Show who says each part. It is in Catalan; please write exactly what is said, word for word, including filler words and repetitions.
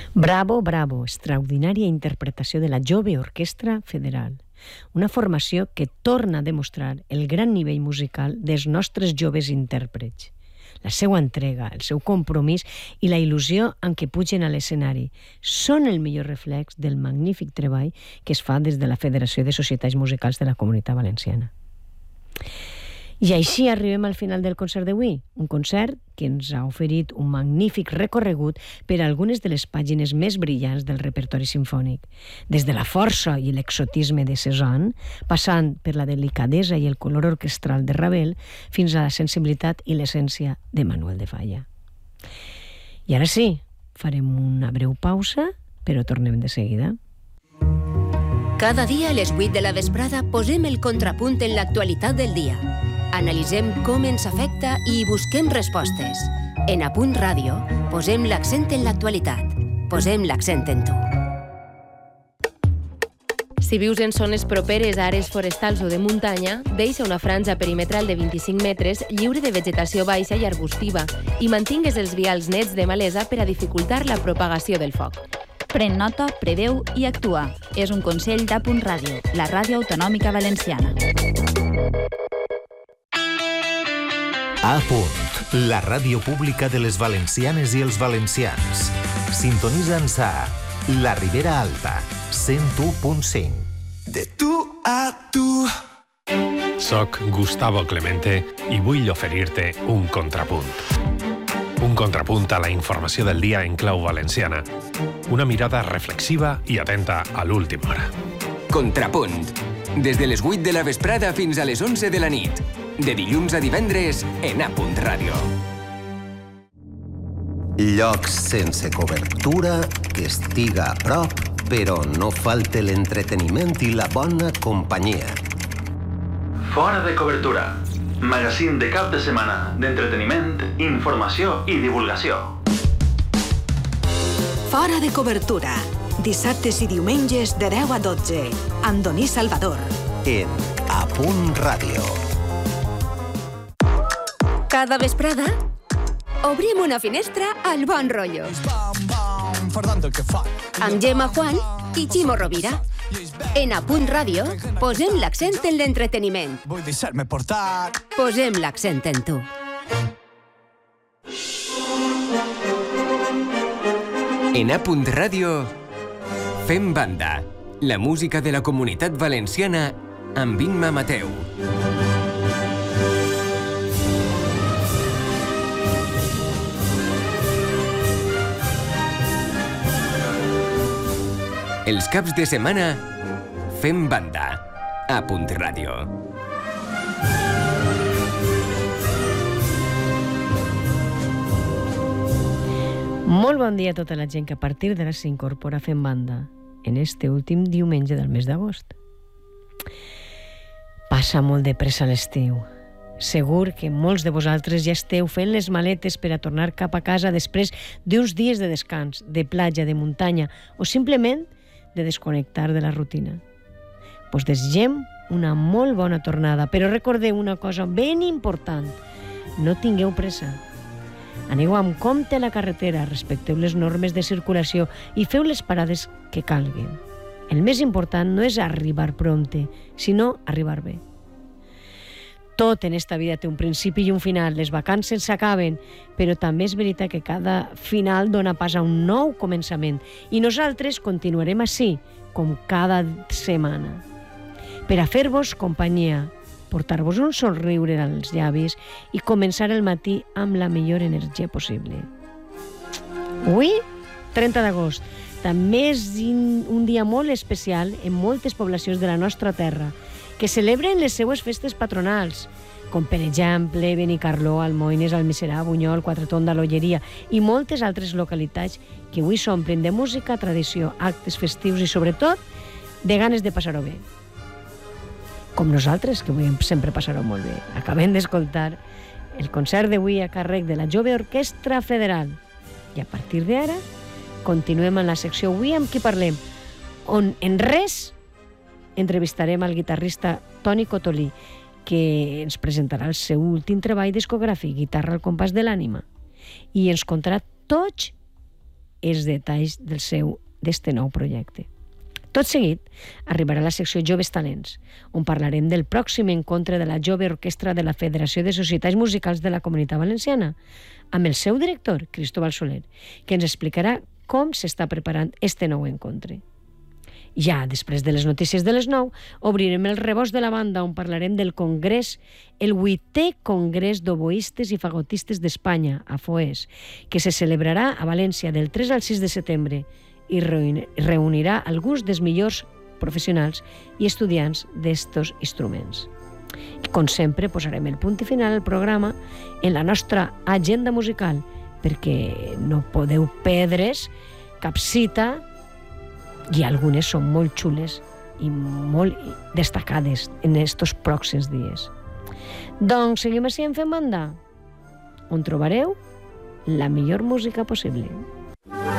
Speaker 1: Bravo, bravo, extraordinària interpretació de la Jove Orquestra Federal. Una formació que torna a demostrar el gran nivell musical dels nostres joves intèrprets. La seva entrega, el seu compromís i la il·lusió amb què pugen a l'escenari són el millor reflex del magnífic treball que es fa des de la Federació de Societats Musicals de la Comunitat Valenciana. I així arribem al final del concert d'avui, un concert que ens ha oferit un magnífic recorregut per a algunes de les pàgines més brillants del repertori simfònic, des de la força i l'exotisme de Cézanne, passant per la delicadesa i el color orquestral de Ravel, fins a la sensibilitat i l'essència de Manuel de Falla. I ara sí, farem una breu pausa, però tornem de seguida.
Speaker 2: Cada dia a les vuit de la vesprada posem el contrapunt en l'actualitat del dia. Analitzem com ens afecta i busquem respostes. En Apunt Ràdio posem l'accent en l'actualitat. Posem l'accent en tu.
Speaker 3: Si vius en zones properes a àrees forestals o de muntanya, deixa una franja perimetral de vint-i-cinc metres lliure de vegetació baixa i arbustiva i mantingues els vials nets de malesa per a dificultar la propagació del foc.
Speaker 4: Pren nota, preveu i actua. És un consell d'Apunt Ràdio, la ràdio autonòmica valenciana.
Speaker 5: A Punt, la ràdio pública de les valencianes i els valencians. Sintonitza'ns a La Ribera Alta, cent u punt cinc.
Speaker 6: De tu a tu.
Speaker 7: Soc Gustavo Clemente i vull oferir-te un contrapunt. Un contrapunt a la informació del dia en clau valenciana. Una mirada reflexiva i atenta a l'última hora.
Speaker 8: Contrapunt. Des de les vuit de la vesprada fins a les onze de la nit. De dilluns a divendres en Apunt Ràdio.
Speaker 9: Llocs sense cobertura, que estiga a prop, però no falte l'entreteniment i la bona companyia.
Speaker 10: Fora de cobertura. Magazín de cap de setmana d'entreteniment, informació i divulgació.
Speaker 11: Fora de cobertura. Dissabtes i diumenges de deu a dotze. Andoní Salvador.
Speaker 9: En Apunt Ràdio.
Speaker 2: Cada vesprada obrim una finestra al bon rotllo. Amb Gemma Juan i Ximo Rovira. En Apunt Ràdio posem l'accent en l'entreteniment. Posem l'accent en tu.
Speaker 8: En Apunt Ràdio fem banda. La música de la Comunitat Valenciana amb Imma Mateu. Els caps de setmana fem banda. A Punt Ràdio.
Speaker 1: Molt bon dia a tota la gent que a partir d'ara s'incorpora fent banda en este últim diumenge del mes d'agost. Passa molt de pressa l'estiu. Segur que molts de vosaltres ja esteu fent les maletes per a tornar cap a casa després d'uns dies de descans, de platja, de muntanya o simplement de desconnectar de la rutina. Pues desitgem una molt bona tornada, però recordeu una cosa ben important. No tingueu pressa. Aneu amb compte a la carretera, respecteu les normes de circulació i feu les parades que calguen. El més important no és arribar prompte, sinó arribar bé. Tot en esta vida té un principi i un final. Les vacances s'acaben, però també és veritat que cada final dona pas a un nou començament i nosaltres continuarem així, com cada setmana, per a fer-vos companyia, portar-vos un somriure als llavis i començar el matí amb la millor energia possible. Avui, trenta d'agost, també és un dia molt especial en moltes poblacions de la nostra terra, que celebren les seues festes patronals, com per exemple Benicarló, Almoines, Almiserà, Bunyol, Quatretonda, l'Olleria i moltes altres localitats que avui s'omplen de música, tradició, actes festius i, sobretot, de ganes de passar-ho bé. Com nosaltres, que avui sempre passar-ho molt bé. Acabem d'escoltar el concert d'avui a càrrec de la Jove Orquestra Federal. I a partir d'ara continuem en la secció Avui amb qui parlem, on en res entrevistarem al guitarrista Toni Cotolí, que ens presentarà el seu últim treball discogràfic, Guitarra al compàs de l'ànima, i ens contarà tots els detalls del seu d'este nou projecte. Tot seguit, arribarà la secció Joves Talents, on parlarem del pròxim encontre de la Jove Orquestra de la Federació de Societats Musicals de la Comunitat Valenciana, amb el seu director, Cristóbal Soler, que ens explicarà com s'està preparant este nou encontre. Ja després de les notícies de les nou, obrirem el rebost de la banda, on parlarem del congrés, el vuitè Congrés d'Oboistes i Fagotistes d'Espanya, a Foès, que se celebrarà a València del tres al sis de setembre i reunirà alguns dels millors professionals i estudiants d'estos instruments. Com sempre, posarem el punt i final al programa en la nostra agenda musical, perquè no podeu perdre's cap cita, i algunes són molt xules i molt destacades en estos pròxims dies. Doncs seguim així en Fem Banda, on trobareu la millor música possible.